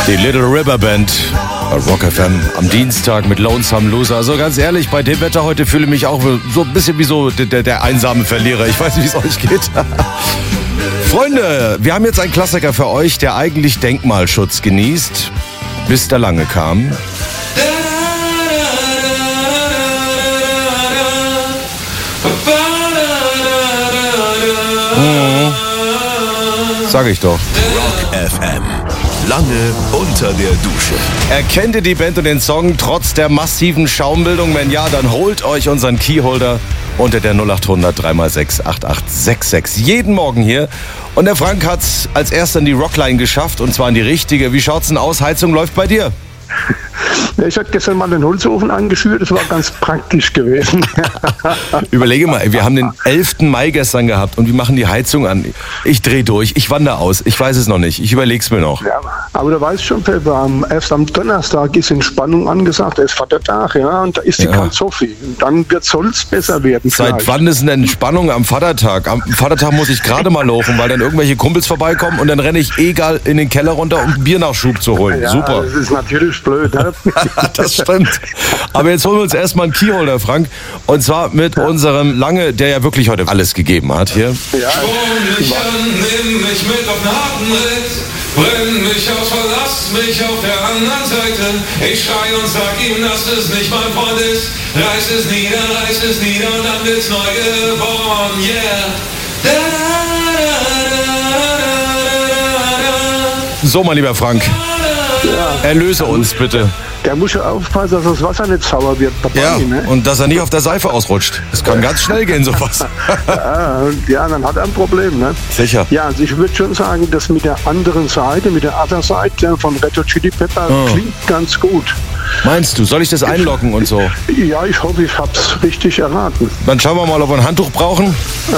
Die Little River Band bei Rock FM am Dienstag mit Lonesome Loser. Also ganz ehrlich, bei dem Wetter heute fühle ich mich auch so ein bisschen wie so der einsame Verlierer. Ich weiß nicht, wie es euch geht. Freunde, wir haben jetzt einen Klassiker für euch, der eigentlich Denkmalschutz genießt, bis der Lange kam. Sag ich doch. Rock FM. Lange unter der Dusche. Erkennt ihr die Band und den Song trotz der massiven Schaumbildung? Wenn ja, dann holt euch unseren Keyholder unter der 0800 3x6 8866. Jeden Morgen hier. Und der Frank hat's als erster in die Rockline geschafft, und zwar in die richtige. Wie schaut's denn aus? Heizung läuft bei dir? Ich habe gestern mal den Holzofen angeschürt, das war ganz praktisch gewesen. Überlege mal, wir haben den 11. Mai gestern gehabt und wir machen die Heizung an. Ich drehe durch, ich wandere aus, ich weiß es noch nicht, ich überlege es mir noch. Ja, aber du weißt schon, Pepper, erst am Donnerstag ist Entspannung angesagt, da ist Vatertag, ja, und da ist die Kanzoffi. Und dann soll es besser werden. Seit vielleicht. Wann ist denn Entspannung am Vatertag? Am Vatertag muss ich gerade mal lochen, weil dann irgendwelche Kumpels vorbeikommen und dann renne ich egal in den Keller runter, um Biernachschub zu holen. Ja, super. Das ist natürlich blöd, ne? Das stimmt. Aber jetzt holen wir uns erstmal einen Keyholder, Frank. Und zwar mit unserem Lange, der ja wirklich heute alles gegeben hat hier. Ja. Sprung mich an, nimm mich mit auf den harten Ritt. Brenn mich aus, verlass mich auf der anderen Seite. Ich schrei und sag ihm, dass es nicht mein Freund ist. Reiß es nieder und dann wird's neu geboren, yeah. So, mein lieber Frank, erlöse uns bitte. Der muss ja aufpassen, dass das Wasser nicht sauer wird dabei, Ja, ne? und dass er nicht auf der Seife ausrutscht. Das kann ganz schnell gehen, sowas. Ja, dann hat er ein Problem, ne? Sicher. Ja, also ich würde schon sagen, dass mit der anderen Seite, mit der Other Side von Red Hot Chili Pepper klingt ganz gut. Meinst du, soll ich das einloggen und so? Ja, ich hoffe, ich hab's richtig erraten. Dann schauen wir mal, ob wir ein Handtuch brauchen.